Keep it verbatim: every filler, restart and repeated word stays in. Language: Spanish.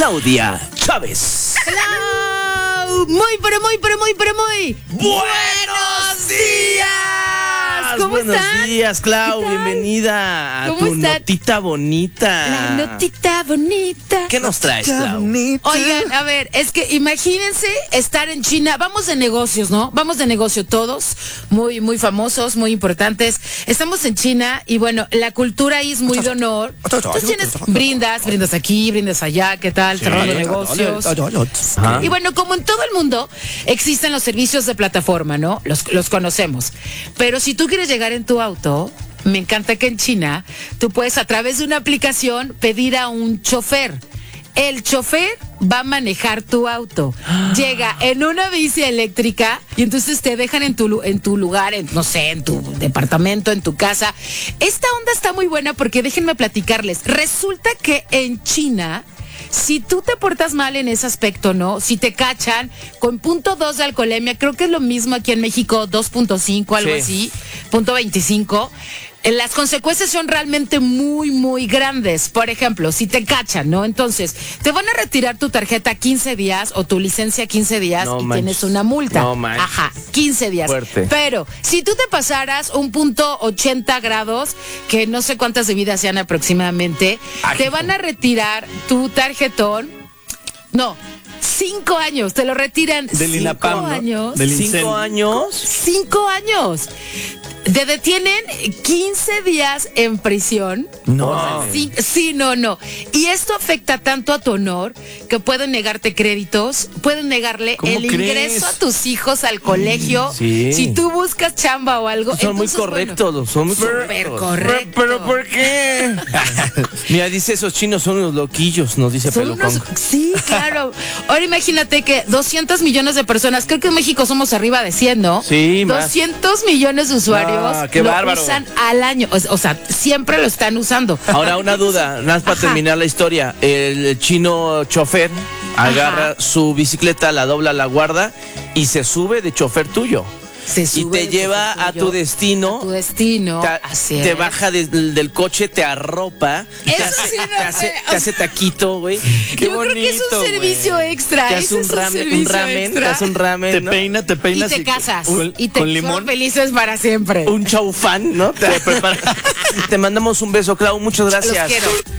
Claudia Chávez. Hello. Muy, pero muy, pero muy, pero muy. ¡Buenos días! ¿Cómo Buenos están? días, Clau. Bienvenida a ¿Cómo tu están? notita bonita. La notita bonita. ¿Qué nos traes, Clau? Oigan, a ver, es que imagínense estar en China. Vamos de negocios, ¿no? Vamos de negocio todos, muy, muy famosos, muy importantes. Estamos en China y bueno, la cultura ahí es muy de honor. Entonces tienes brindas, brindas aquí, brindas allá, ¿qué tal? Cerrando negocios. Ajá. Y bueno, como en todo el mundo, existen los servicios de plataforma, ¿no? Los, los conocemos. Pero si tú quieres llegar en tu auto, me encanta que en China tú puedes a través de una aplicación pedir a un chofer. El chofer va a manejar tu auto. Llega en una bici eléctrica y entonces te dejan en tu, en tu lugar, en, no sé, en tu departamento, en tu casa. Esta onda está muy buena porque déjenme platicarles. Resulta que en China, si tú te portas mal en ese aspecto, ¿no? Si te cachan con punto dos de alcoholemia, creo que es lo mismo aquí en México, dos punto cinco, algo Sí. así, punto veinticinco. Las consecuencias son realmente muy, muy grandes. Por ejemplo, si te cachan, ¿no? Entonces, te van a retirar tu tarjeta quince días o tu licencia quince días No y manches. tienes una multa. No manches. Ajá, quince días. Fuerte. Pero, si tú te pasaras un punto ochenta grados, que no sé cuántas bebidas sean aproximadamente, Ay, te van a retirar tu tarjetón. No, cinco años. Te lo retiran Del cinco INAPAM, ¿no? años. Del ¿Cinco incendio. años? Cinco años. Te detienen quince días en prisión. No. Sí, sí, no, no. Y esto afecta tanto a tu honor que pueden negarte créditos, pueden negarle ¿Cómo el crees? ingreso a tus hijos al colegio. Sí. Si tú buscas chamba o algo. Son muy entonces, correctos, bueno, son muy súper correctos. correcto. Pero, ¿pero por qué? Mira, dice, esos chinos son unos loquillos, nos dice Son Pelucón. unos- sí, claro. Ahora imagínate que doscientos millones de personas, creo que en México somos arriba de cien, ¿no? Sí, más. doscientos millones de usuarios Ah, qué lo bárbaro. usan al año. O, o sea, siempre lo están usando. Ahora una duda, nada más para Ajá. terminar la historia. El chino chofer agarra Ajá. su bicicleta, la dobla, la guarda y se sube de chofer tuyo. Se Y sube te de lleva chofer a tuyo, tu destino. a tu destino. Te, Así te es. baja del, del coche, te arropa. y te Eso hace, sí no te hace, sé, o te hace taquito, güey. Qué Yo creo que es un bonito, servicio güey. extra. Te hace ese un es ramen, un servicio ramen, te extra. hace un ramen, Te ¿no? peina, te Y peinas. te casas. Con, y te con son limón. felices para siempre. Un chaufán, ¿no? Te prepara. Te mandamos un beso, Clau. Muchas Los gracias. quiero.